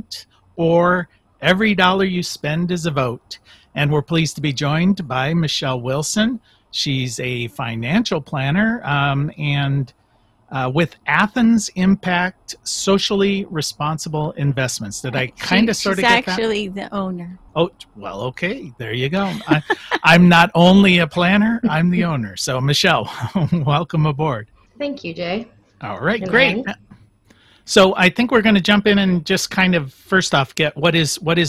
account, or every dollar you spend is a vote. And we're pleased to be joined by Michelle Wilson. She's a financial planner and with Athens Impact Socially Responsible Investments. Did I kind of sort of get that? She's actually the owner. Oh, well, okay. There you go. I'm not only a planner, I'm the owner. So, Michelle, welcome aboard. Thank you, Jay. All right, great. So I think we're going to jump in and just kind of first off get what do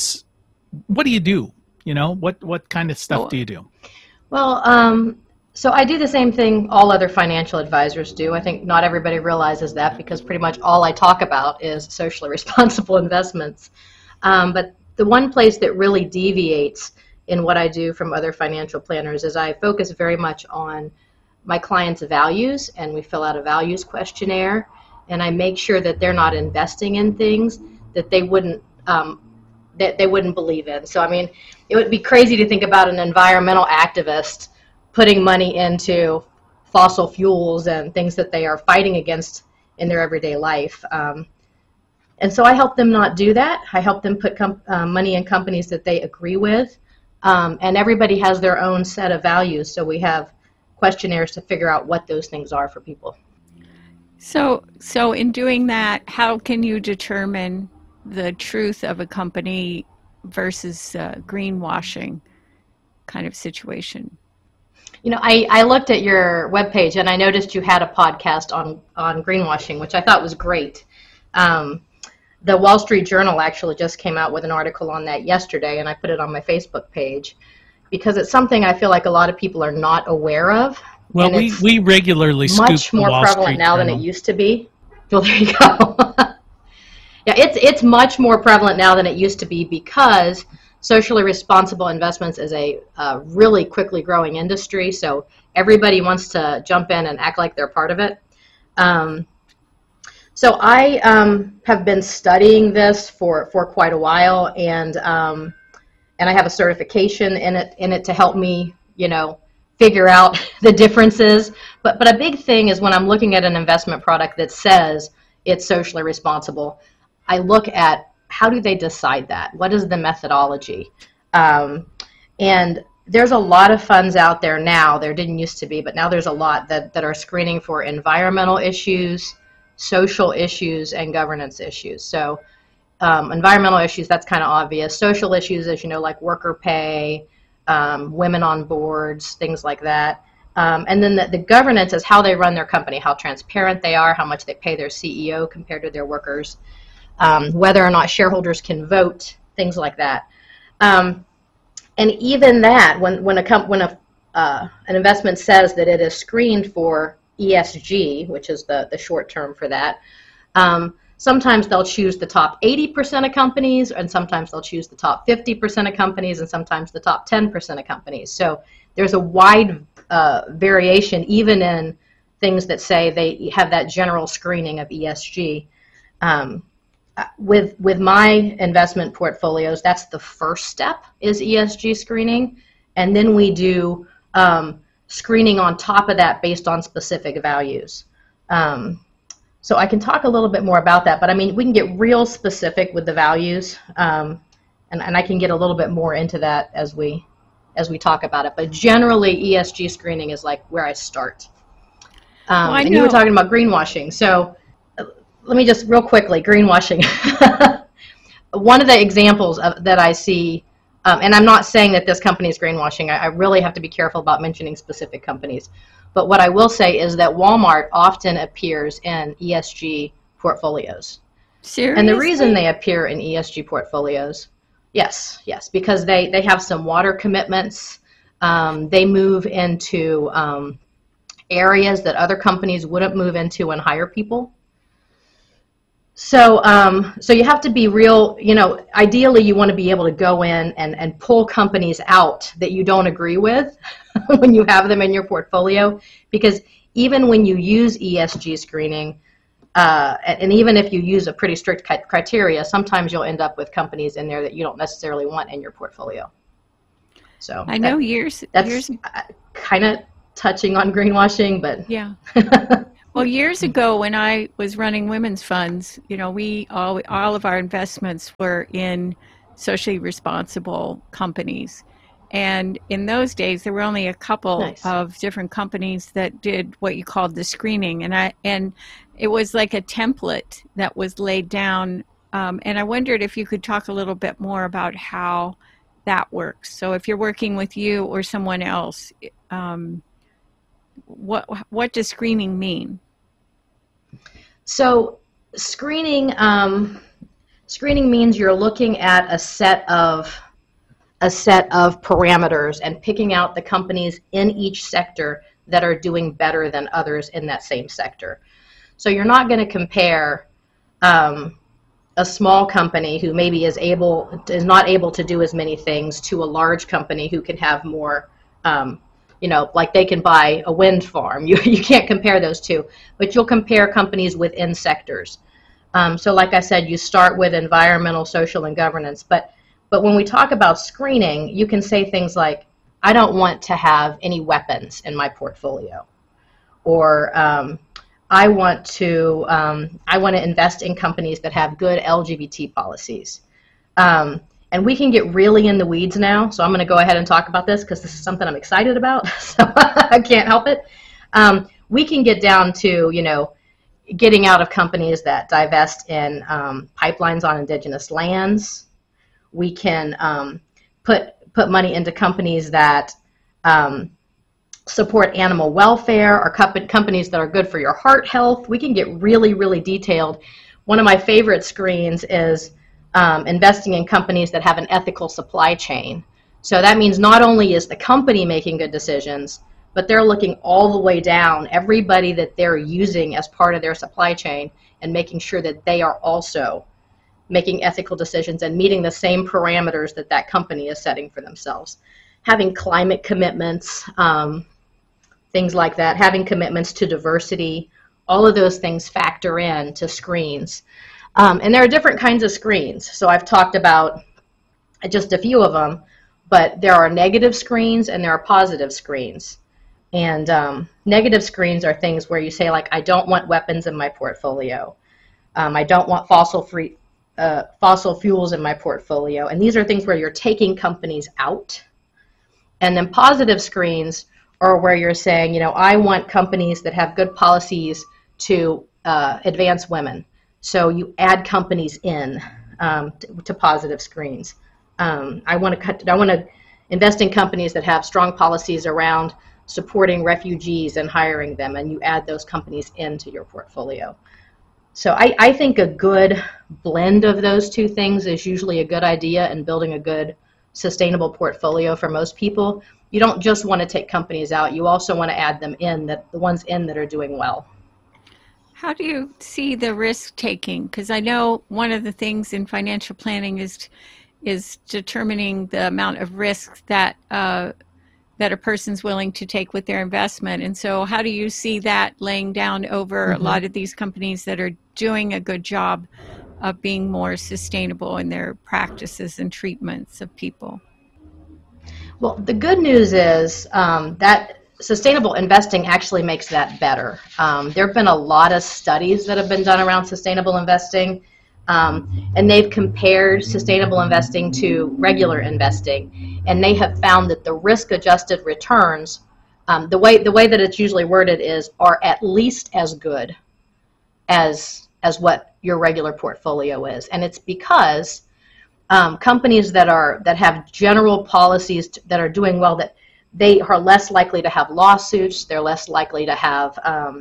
you do? You know, what kind of stuff do you do? Well, so I do the same thing all other financial advisors do. I think not everybody realizes that because pretty much all I talk about is socially responsible investments. But the one place that really deviates in what I do from other financial planners is I focus very much on my clients' values, and we fill out a values questionnaire, and I make sure that they're not investing in things that they wouldn't believe in. So, I mean, it would be crazy to think about an environmental activist putting money into fossil fuels and things that they are fighting against in their everyday life. And so I help them not do that. I help them put money in companies that they agree with. And everybody has their own set of values, so we have questionnaires to figure out what those things are for people. So in doing that, how can you determine the truth of a company versus greenwashing kind of situation? You know, I looked at your webpage and I noticed you had a podcast on greenwashing, which I thought was great. The Wall Street Journal actually just came out with an article on that yesterday, and I put it on my Facebook page because it's something I feel like a lot of people are not aware of. Well, we regularly scoop much more the Wall prevalent Street now Journal. than it used to be. Well, there you go. Yeah, it's much more prevalent now than it used to be because socially responsible investments is a really quickly growing industry. So everybody wants to jump in and act like they're part of it. So I have been studying this for quite a while, and I have a certification in it to help me, you know, figure out the differences. But a big thing is when I'm looking at an investment product that says it's socially responsible, I look at how do they decide that? What is the methodology? And there's a lot of funds out there now. There didn't used to be, but now there's a lot that are screening for environmental issues, social issues, and governance issues. So environmental issues, that's kind of obvious. Social issues, as you know, like worker pay, women on boards, things like that. And then the governance is how they run their company, how transparent they are, how much they pay their CEO compared to their workers, whether or not shareholders can vote, things like that. And even that, when an investment says that it is screened for ESG, which is the short term for that, sometimes they'll choose the top 80% of companies, and sometimes they'll choose the top 50% of companies, and sometimes the top 10% of companies. So there's a wide variation, even in things that say they have that general screening of ESG. With my investment portfolios, that's the first step, is ESG screening, and then we do screening on top of that based on specific values. So I can talk a little bit more about that, but I mean, we can get real specific with the values, and I can get a little bit more into that as we talk about it. But generally, ESG screening is like where I start. And you were talking about greenwashing, so let me just real quickly, greenwashing. One of the examples that I see, and I'm not saying that this company is greenwashing. I really have to be careful about mentioning specific companies. But what I will say is that Walmart often appears in ESG portfolios. Seriously? And the reason they appear in ESG portfolios, yes, because they have some water commitments. They move into areas that other companies wouldn't move into and hire people. So so you have to be real, you know, ideally you want to be able to go in and pull companies out that you don't agree with when you have them in your portfolio, because even when you use ESG screening, and even if you use a pretty strict criteria, sometimes you'll end up with companies in there that you don't necessarily want in your portfolio. So I know that's kind of touching on greenwashing, but yeah. Well, years ago when I was running women's funds, we all of our investments were in socially responsible companies. And in those days, there were only a couple Nice. of different companies that did what you called the screening, and it was like a template that was laid down. And I wondered if you could talk a little bit more about how that works. So if you're working with you or someone else, what does screening mean? So screening means you're looking at a set of parameters and picking out the companies in each sector that are doing better than others in that same sector. So you're not going to compare a small company who maybe is not able to do as many things to a large company who can have more, like they can buy a wind farm. You can't compare those two, but you'll compare companies within sectors. So like I said, you start with environmental, social, and governance, but when we talk about screening, you can say things like, I don't want to have any weapons in my portfolio, or I want to invest in companies that have good LGBT policies. And we can get really in the weeds now, so I'm going to go ahead and talk about this because this is something I'm excited about, so I can't help it. We can get down to, getting out of companies that divest in pipelines on indigenous lands. We can put money into companies that support animal welfare, or companies that are good for your heart health. We can get really, really detailed. One of my favorite screens is investing in companies that have an ethical supply chain. So that means not only is the company making good decisions, but they're looking all the way down, everybody that they're using as part of their supply chain, and making sure that they are also making ethical decisions and meeting the same parameters that that company is setting for themselves. Having climate commitments, things like that, having commitments to diversity, all of those things factor in to screens. And there are different kinds of screens. So I've talked about just a few of them, but there are negative screens and there are positive screens. And negative screens are things where you say, like, I don't want weapons in my portfolio. I don't want fossil fuels in my portfolio. And these are things where you're taking companies out. And then positive screens are where you're saying, I want companies that have good policies to advance women. So you add companies in to positive screens. I want to invest in companies that have strong policies around supporting refugees and hiring them, and you add those companies into your portfolio. So I think a good blend of those two things is usually a good idea in building a good sustainable portfolio for most people. You don't just want to take companies out, you also want to add them in, the ones in that are doing well. How do you see the risk taking? Because I know one of the things in financial planning is determining the amount of risk that a person's willing to take with their investment. And so how do you see that laying down over a lot of these companies that are doing a good job of being more sustainable in their practices and treatments of people? Well, the good news is that sustainable investing actually makes that better. There have been a lot of studies that have been done around sustainable investing, and they've compared sustainable investing to regular investing, and they have found that the risk-adjusted returns, the way that it's usually worded are at least as good as what your regular portfolio is. And it's because companies that have general policies that are doing well, that they are less likely to have lawsuits, they're less likely to have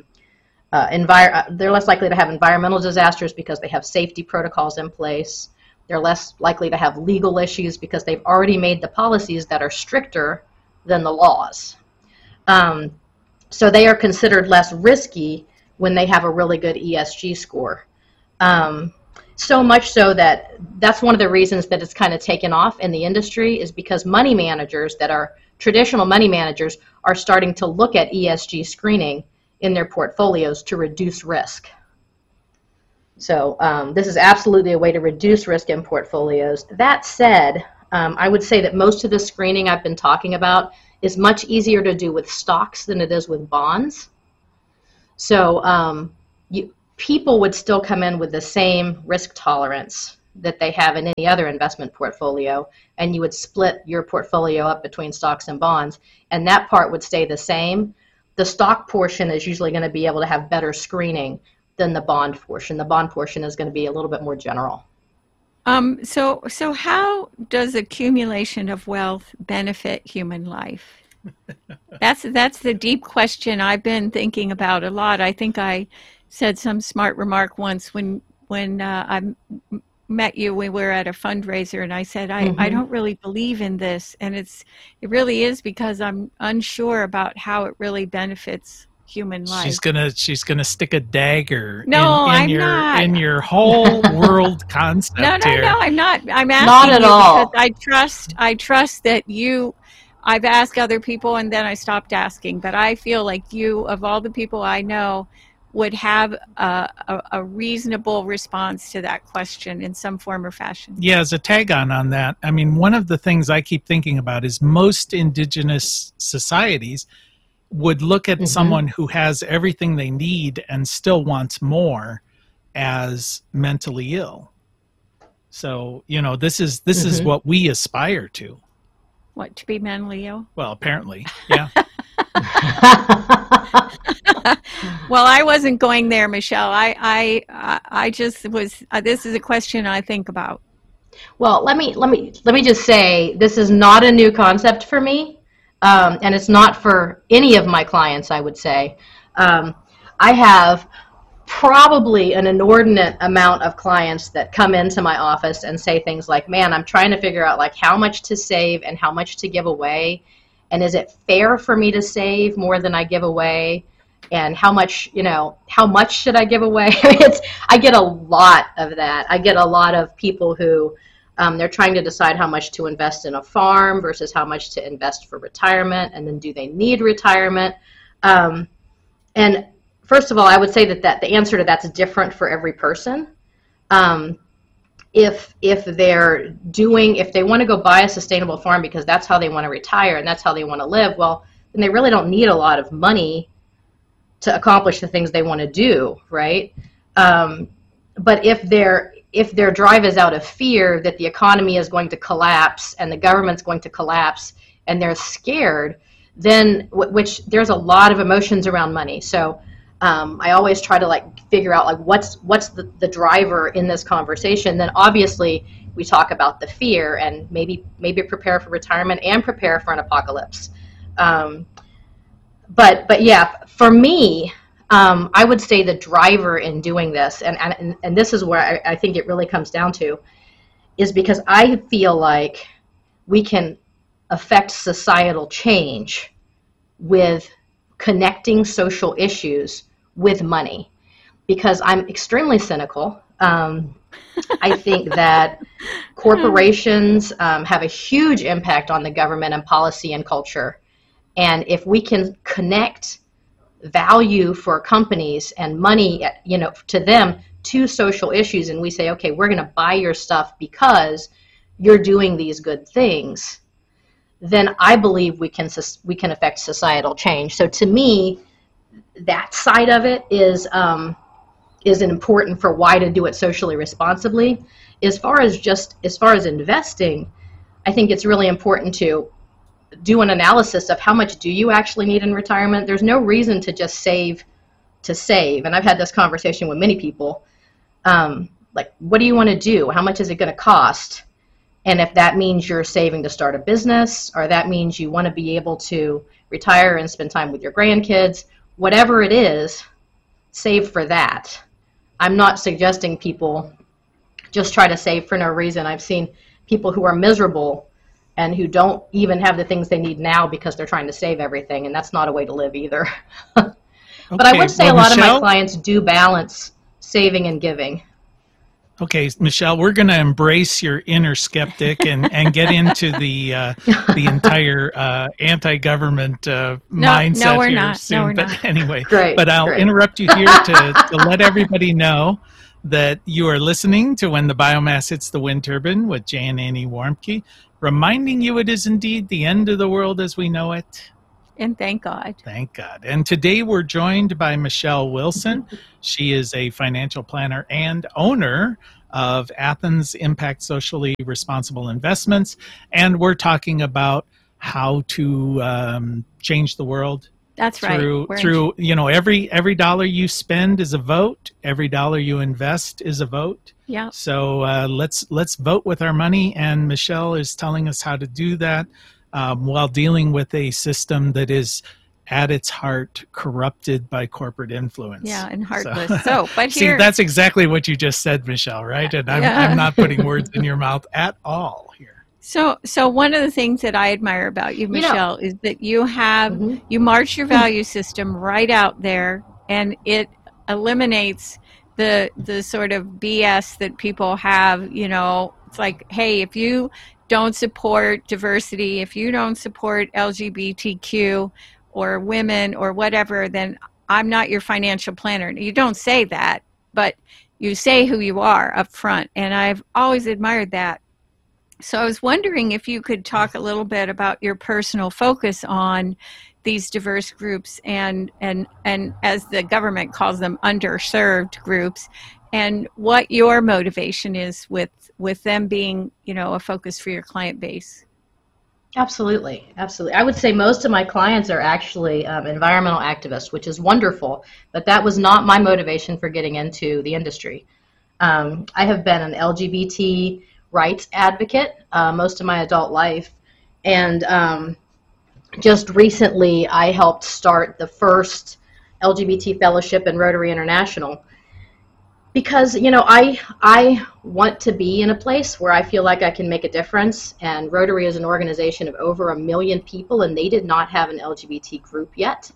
environmental disasters because they have safety protocols in place. They're less likely to have legal issues because they've already made the policies that are stricter than the laws. So they are considered less risky when they have a really good ESG score. So much so that's one of the reasons that it's kind of taken off in the industry, is because money managers that are traditional money managers are starting to look at ESG screening in their portfolios to reduce risk. So this is absolutely a way to reduce risk in portfolios. That said, I would say that most of the screening I've been talking about is much easier to do with stocks than it is with bonds. So people would still come in with the same risk tolerance that they have in any other investment portfolio, and you would split your portfolio up between stocks and bonds, and that part would stay the same. The stock portion is usually going to be able to have better screening than the bond portion. The bond portion is going to be a little bit more general. So how does accumulation of wealth benefit human life? That's the deep question I've been thinking about a lot. I think I said some smart remark once when I met you. We were at a fundraiser, and I said I don't really believe in this, and it really is because I'm unsure about how it really benefits human life. She's gonna stick a dagger I'm your not. in your whole world concept. No, I'm not. I'm asking Not at you all. because I trust that you. I've asked other people and then I stopped asking, but I feel like you, of all the people I know, would have a reasonable response to that question in some form or fashion. Yeah, as a tag on that, I mean, one of the things I keep thinking about is most indigenous societies would look at someone who has everything they need and still wants more as mentally ill. So, this is what we aspire to. What, to be mentally ill? Well, apparently, yeah. Well, I wasn't going there, Michelle. I just was. This is a question I think about. Well, let me just say this is not a new concept for me, and it's not for any of my clients. I would say I have probably an inordinate amount of clients that come into my office and say things like, "Man, I'm trying to figure out like how much to save and how much to give away, and is it fair for me to save more than I give away?" And how much should I give away? I get a lot of that. I get a lot of people who they're trying to decide how much to invest in a farm versus how much to invest for retirement, and then do they need retirement? And first of all, I would say that the answer to that's different for every person. If they want to go buy a sustainable farm because that's how they want to retire and that's how they want to live, well, then they really don't need a lot of money to accomplish the things they want to do, right? But if their drive is out of fear that the economy is going to collapse and the government's going to collapse and they're scared, then which there's a lot of emotions around money. So I always try to figure out what's the driver in this conversation. Then obviously we talk about the fear and maybe prepare for retirement and prepare for an apocalypse. But yeah, for me, I would say the driver in doing this, and this is where I think it really comes down to, is because I feel like we can affect societal change with connecting social issues with money. Because I'm extremely cynical. I think that corporations have a huge impact on the government and policy and culture. And if we can connect value for companies and money, to them, to social issues, and we say, okay, we're going to buy your stuff because you're doing these good things, then I believe we can affect societal change. So to me, that side of it is important for why to do it socially responsibly. As far as investing, I think it's really important to do an analysis of how much do you actually need in retirement. There's no reason to just save to save. And I've had this conversation with many people. What do you want to do? How much is it going to cost? And if that means you're saving to start a business, or that means you want to be able to retire and spend time with your grandkids, whatever it is, save for that. I'm not suggesting people just try to save for no reason. I've seen people who are miserable and who don't even have the things they need now because they're trying to save everything, and that's not a way to live either. But I would say a lot of my clients do balance saving and giving. Okay, Michelle, we're going to embrace your inner skeptic and get into the entire anti-government mindset we're here not. soon. No, we're but not. anyway, Great, I'll great. interrupt you here to let everybody know that you are listening to When the Biomass Hits the Wind Turbine with Jay and Annie Warmke, reminding you it is indeed the end of the world as we know it. And thank God. Thank God. And today we're joined by Michelle Wilson. She is a financial planner and owner of Athens Impact Socially Responsible Investments. And we're talking about how to change the world. That's right. Through every dollar you spend is a vote. Every dollar you invest is a vote. Yeah. So let's vote with our money. And Michelle is telling us how to do that while dealing with a system that is at its heart corrupted by corporate influence. Yeah, and heartless. But see, that's exactly what you just said, Michelle, right? And I'm not putting words in your mouth at all here. So one of the things that I admire about you, Michelle, is that you have you march your value system right out there, and it eliminates the sort of BS that people have. You know, it's like, hey, if you don't support diversity, if you don't support LGBTQ or women or whatever, then I'm not your financial planner. You don't say that, but you say who you are up front, and I've always admired that. So I was wondering if you could talk a little bit about your personal focus on these diverse groups and as the government calls them, underserved groups, and what your motivation is with them being, a focus for your client base. Absolutely. I would say most of my clients are actually environmental activists, which is wonderful, but that was not my motivation for getting into the industry. I have been an LGBT rights advocate most of my adult life, and just recently I helped start the first LGBT fellowship in Rotary International because I want to be in a place where I feel like I can make a difference, and Rotary is an organization of over 1 million people, and they did not have an LGBT group yet.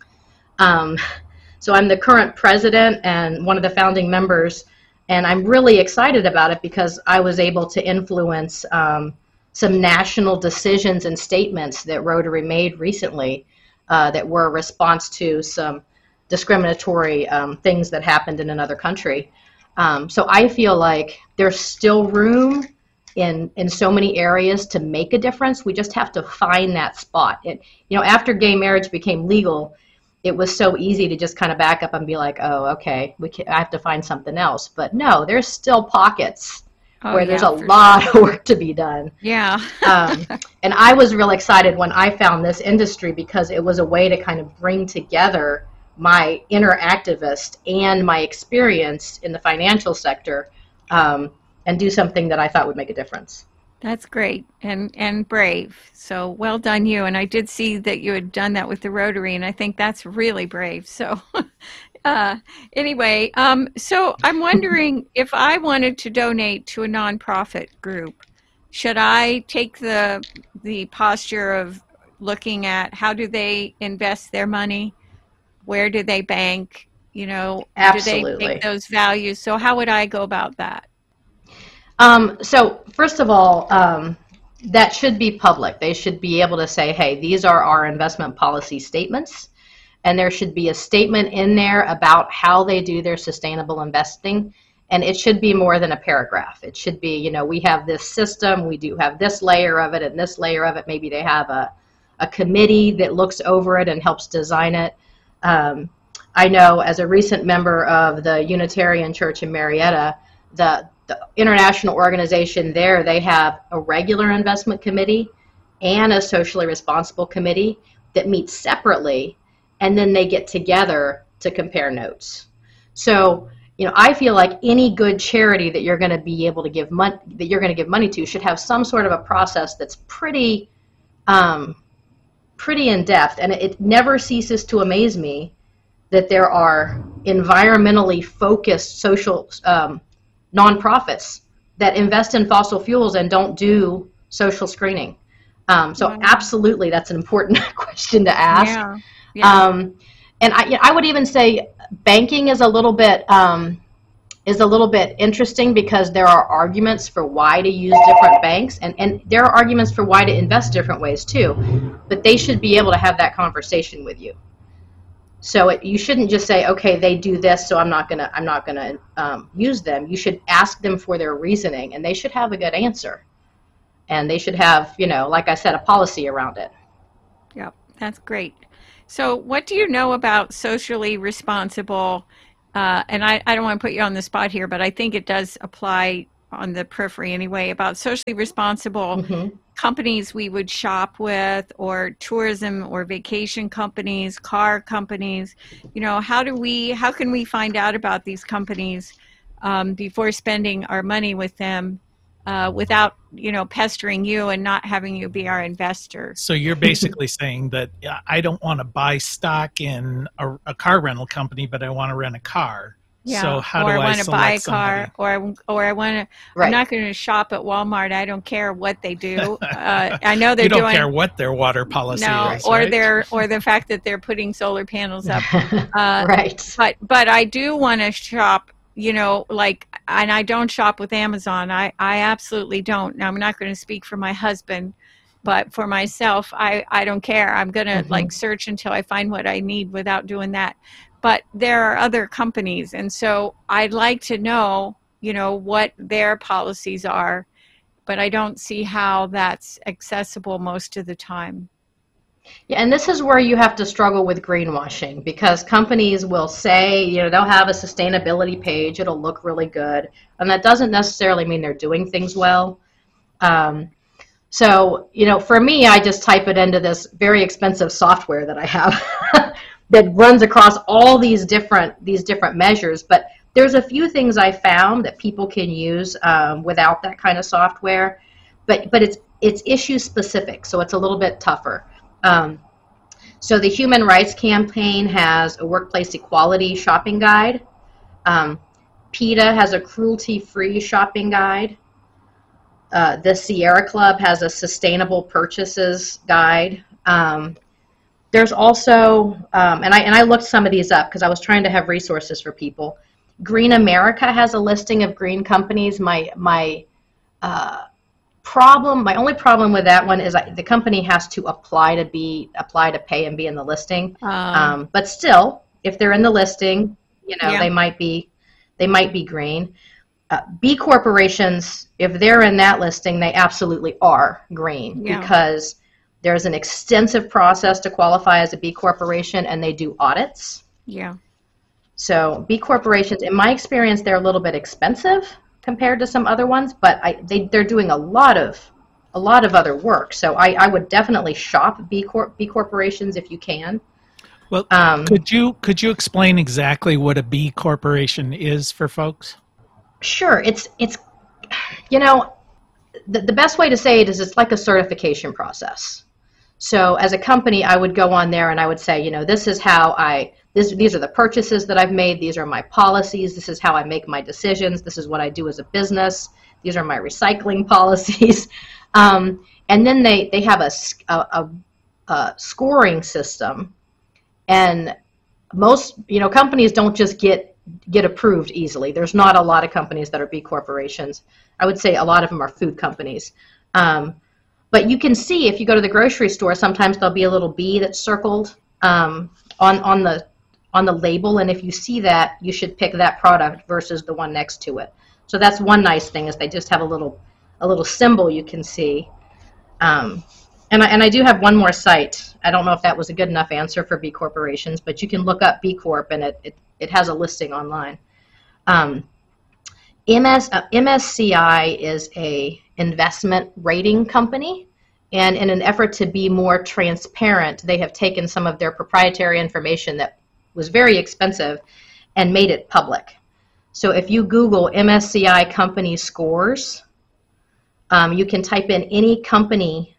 So I'm the current president and one of the founding members. And I'm really excited about it because I was able to influence some national decisions and statements that Rotary made recently that were a response to some discriminatory things that happened in another country. So I feel like there's still room in so many areas to make a difference. We just have to find that spot. After gay marriage became legal, it was so easy to just kind of back up and be like, oh, okay, I have to find something else. But no, there's still pockets where there's a lot of work to be done. Yeah. And I was real excited when I found this industry because it was a way to kind of bring together my inner activist and my experience in the financial sector and do something that I thought would make a difference. That's great and brave. So well done you. And I did see that you had done that with the Rotary, and I think that's really brave. So anyway, so I'm wondering if I wanted to donate to a nonprofit group, should I take the posture of looking at how do they invest their money? Where do they bank? Absolutely. Do they make those values? So how would I go about that? So first of all, that should be public. They should be able to say, hey, these are our investment policy statements, and there should be a statement in there about how they do their sustainable investing, and it should be more than a paragraph. It should be, we have this system, we do have this layer of it, and this layer of it, maybe they have a committee that looks over it and helps design it. I know as a recent member of the Unitarian Church in Marietta, the international organization there, they have a regular investment committee and a socially responsible committee that meet separately, and then they get together to compare notes. So, I feel like any good charity that you're going to be able to give money to should have some sort of a process that's pretty in depth, and it never ceases to amaze me that there are environmentally focused social nonprofits that invest in fossil fuels and don't do social screening. So absolutely, that's an important question to ask. Yeah. Yeah. And I would even say banking is a little bit interesting because there are arguments for why to use different banks, and there are arguments for why to invest different ways too. But they should be able to have that conversation with you. So you shouldn't just say, okay, they do this, so I'm not gonna use them. You should ask them for their reasoning, and they should have a good answer, and they should have, like I said, a policy around it. Yep. That's great. So what do you know about socially responsible, and I don't want to put you on the spot here, but I think it does apply on the periphery anyway, about socially responsible companies we would shop with, or tourism or vacation companies, car companies. How can we find out about these companies before spending our money with them without pestering you and not having you be our investor? So you're basically saying that I don't want to buy stock in a car rental company, but I want to rent a car. Yeah. So how or do I want to buy a somebody? car, or I want to. Right. I'm not going to shop at Walmart. I don't care what they do. I know they're you don't doing. care what their water policy is, or right? or the fact that they're putting solar panels up. Right. But I do want to shop. And I don't shop with Amazon. I absolutely don't. Now, I'm not going to speak for my husband, but for myself, I don't care. I'm going to search until I find what I need without doing that. But there are other companies, and so I'd like to know, what their policies are, but I don't see how that's accessible most of the time. Yeah, and this is where you have to struggle with greenwashing, because companies will say, they'll have a sustainability page, it'll look really good, and that doesn't necessarily mean they're doing things well. So, for me, I just type it into this very expensive software that I have that runs across all these different measures. But there's a few things I found that people can use without that kind of software, but it's issue specific, so it's a little bit tougher. So the Human Rights Campaign has a workplace equality shopping guide. PETA has a cruelty-free shopping guide. The Sierra Club has a sustainable purchases guide. There's also, and I looked some of these up because I was trying to have resources for people. Green America has a listing of green companies. My only problem with that one is the company has to apply to pay and be in the listing. But still, if they're in the listing, they might be green. B corporations, if they're in that listing, they absolutely are green, because there's an extensive process to qualify as a B corporation, and they do audits. Yeah. So B corporations, in my experience, they're a little bit expensive compared to some other ones, but they're doing a lot of other work. So I would definitely shop B corporations if you can. Well, could you explain exactly what a B corporation is for folks? Sure. It's the best way to say it is it's like a certification process. So as a company, I would go on there and I would say, this is how these are the purchases that I've made. These are my policies. This is how I make my decisions. This is what I do as a business. These are my recycling policies. And then they have a scoring system. And most, companies don't just get approved easily. There's not a lot of companies that are B corporations. I would say a lot of them are food companies. But you can see, if you go to the grocery store, sometimes there'll be a little B that's circled on the label, and if you see that, you should pick that product versus the one next to it. So that's one nice thing, is they just have a little symbol you can see. And I do have one more site. I don't know if that was a good enough answer for B corporations, but you can look up B Corp, and it has a listing online. MSCI is a investment rating company, and in an effort to be more transparent, they have taken some of their proprietary information that was very expensive and made it public. So if you Google MSCI company scores, you can type in any company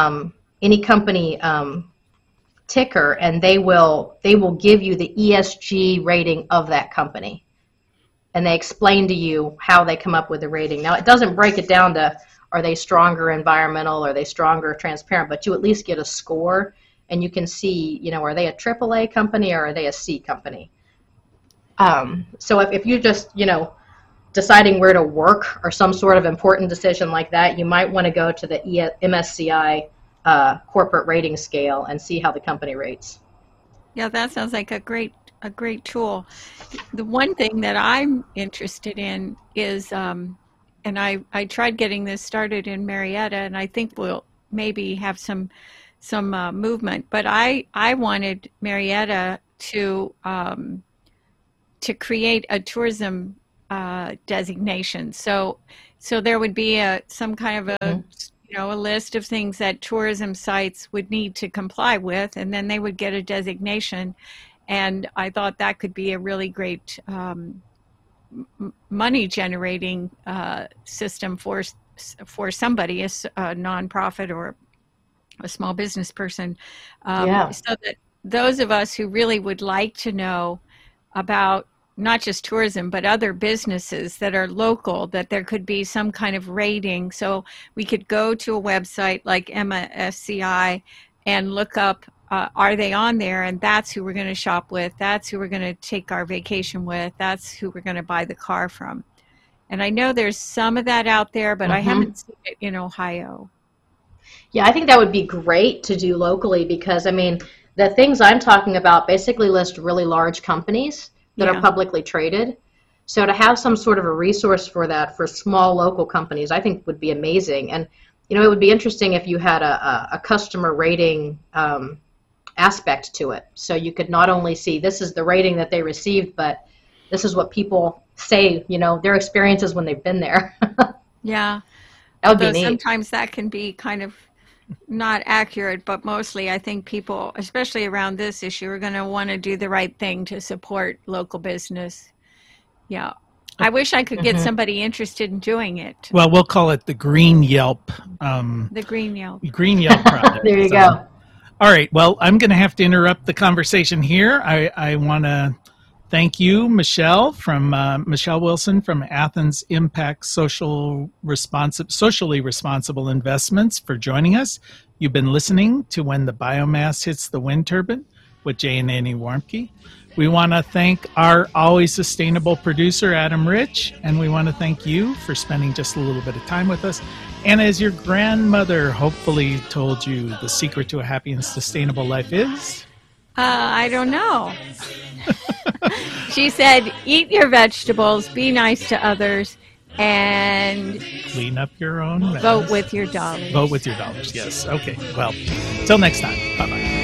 ticker, and they will give you the ESG rating of that company. And they explain to you how they come up with the rating. Now, it doesn't break it down to, are they stronger environmental, are they stronger transparent, but you at least get a score, and you can see, are they a AAA company or are they a C company? So if you're just, deciding where to work or some sort of important decision like that, you might want to go to the MSCI corporate rating scale and see how the company rates. Yeah, that sounds like a great tool. The one thing that I'm interested in is, and I tried getting this started in Marietta, and I think we'll maybe have some movement. But I wanted Marietta to create a tourism designation. So there would be some kind of a list of things that tourism sites would need to comply with, and then they would get a designation. And I thought that could be a really great money generating system for somebody, a nonprofit or a small business person, so that those of us who really would like to know about not just tourism, but other businesses that are local, that there could be some kind of rating. So we could go to a website like MSCI and look up, are they on there? And that's who we're going to shop with. That's who we're going to take our vacation with. That's who we're going to buy the car from. And I know there's some of that out there, but I haven't seen it in Ohio. Yeah, I think that would be great to do locally, because, I mean, the things I'm talking about basically list really large companies that are publicly traded. So to have some sort of a resource for that for small local companies, I think would be amazing. And, it would be interesting if you had a customer rating aspect to it. So you could not only see this is the rating that they received, but this is what people say, their experiences when they've been there. Yeah. That would be neat. Sometimes that can be kind of not accurate, but mostly I think people, especially around this issue, are going to want to do the right thing to support local business. Yeah. I wish I could get somebody interested in doing it. Well, we'll call it the Green Yelp. The Green Yelp. Green Yelp project. There you go. All right. Well, I'm going to have to interrupt the conversation here. I want to thank you, Michelle Wilson from Athens Impact Socially Responsible Investments, for joining us. You've been listening to When the Biomass Hits the Wind Turbine with Jay and Annie Warmke. We want to thank our always sustainable producer, Adam Rich, and we want to thank you for spending just a little bit of time with us. And as your grandmother hopefully told you, the secret to a happy and sustainable life is? I don't know. She said, eat your vegetables, be nice to others, and clean up your own mess. Vote with your dollars. Vote with your dollars, yes. Okay, well, till next time. Bye-bye.